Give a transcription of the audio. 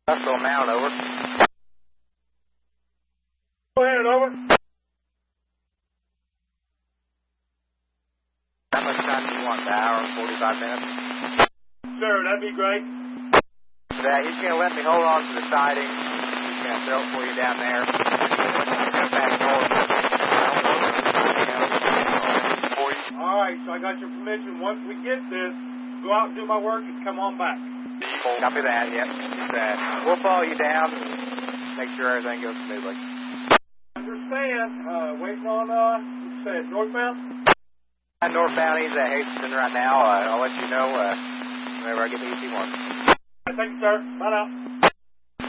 Russell Mount, over. Go ahead, over. How much time do you want? An hour and 45 minutes? Sure, that'd be great. He's going to let me hold on to the siding. He's going to throw it for you down there. Back north. All right, so I got your permission. Once we get this, go out and do my work and come on back. Copy that, yep. We'll follow you down and make sure everything goes smoothly. Understand. Waiting on, you said northbound? Northbound, he's at Hastings right now. I'll let you know whenever I get the EC1. Thank you, sir. Bye now.